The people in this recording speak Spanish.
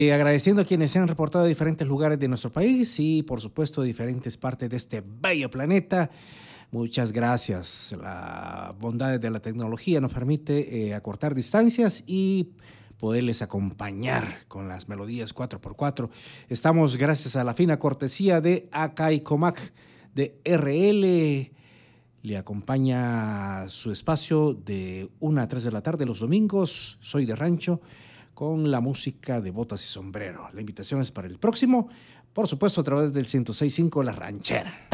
Agradeciendo a quienes se han reportado de diferentes lugares de nuestro país y, por supuesto, de diferentes partes de este bello planeta. Muchas gracias. La bondad de la tecnología nos permite acortar distancias y poderles acompañar con las melodías 4x4. Estamos gracias a la fina cortesía de Akai Comac de RL. Le acompaña su espacio de 1 a 3 de la tarde los domingos. Soy de Rancho, con la música de botas y sombrero. La invitación es para el próximo, por supuesto, a través del 106.5 La Ranchera.